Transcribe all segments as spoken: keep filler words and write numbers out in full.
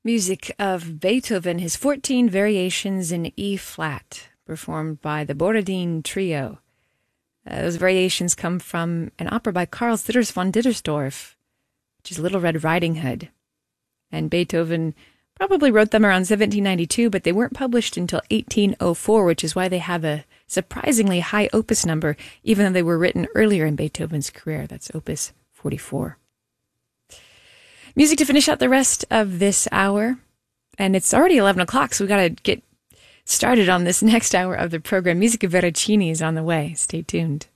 Music of Beethoven, his fourteen variations in E-flat, performed by the Borodin Trio. Uh, those variations come from an opera by Karl Sitters von Dittersdorf, which is Little Red Riding Hood. And Beethoven probably wrote them around seventeen ninety-two, but they weren't published until eighteen oh four, which is why they have a surprisingly high opus number, even though they were written earlier in Beethoven's career. That's opus forty-four. Music to finish out the rest of this hour. And it's already eleven o'clock, so we've got to get started on this next hour of the program. Musica Veracini is on the way. Stay tuned.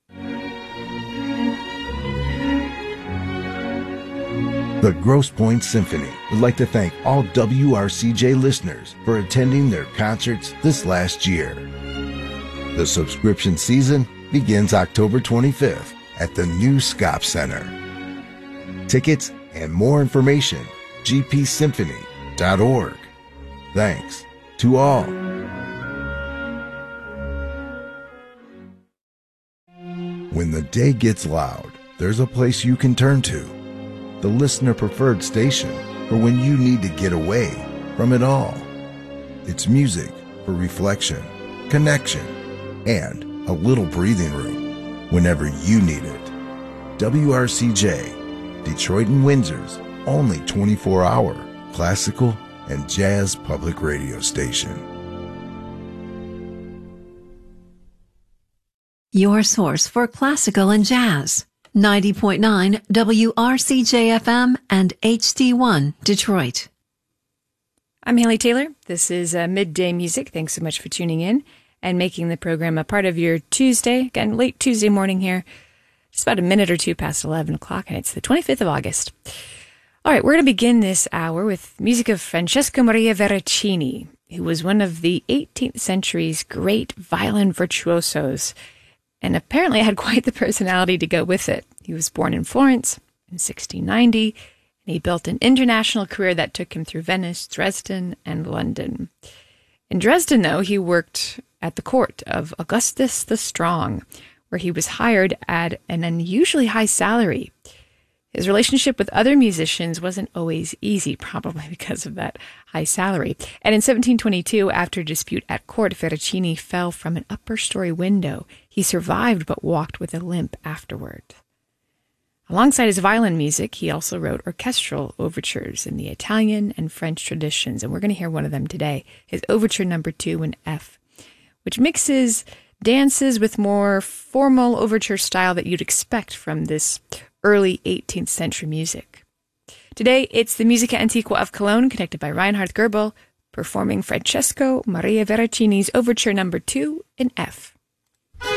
The Grosse Pointe Symphony would like to thank all W R C J listeners for attending their concerts this last year. The subscription season begins October twenty-fifth at the new Scop Center. Tickets and more information, g p symphony dot org. Thanks to all. When the day gets loud, there's a place you can turn to. The listener-preferred station for when you need to get away from it all. It's music for reflection, connection, and a little breathing room whenever you need it. W R C J, Detroit and Windsor's only twenty-four hour classical and jazz public radio station. Your source for classical and jazz. ninety point nine W R C J F M and H D one Detroit. I'm Haley Taylor. This is uh, Midday Music. Thanks so much for tuning in and making the program a part of your Tuesday. Again, late Tuesday morning here. Just about a minute or two past eleven o'clock, and it's the twenty-fifth of August. All right, we're going to begin this hour with music of Francesco Maria Veracini, who was one of the eighteenth century's great violin virtuosos, and apparently had quite the personality to go with it. He was born in Florence in sixteen ninety, and he built an international career that took him through Venice, Dresden, and London. In Dresden, though, he worked at the court of Augustus the Strong, where he was hired at an unusually high salary. His relationship with other musicians wasn't always easy, probably because of that high salary. And in seventeen twenty-two, after a dispute at court, Veracini fell from an upper story window. He survived, but walked with a limp afterward. Alongside his violin music, he also wrote orchestral overtures in the Italian and French traditions, and we're going to hear one of them today, his Overture Number Two in F, which mixes dances with more formal overture style that you'd expect from this early eighteenth century music. Today, it's the Musica Antiqua of Cologne, conducted by Reinhard Goebel, performing Francesco Maria Veracini's Overture Number Two in F.